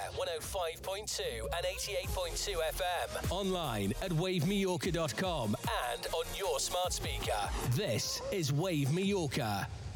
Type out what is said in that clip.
105.2 and 88.2 FM. Online at wavemallorca.com and on your smart speaker. This is Wave Mallorca.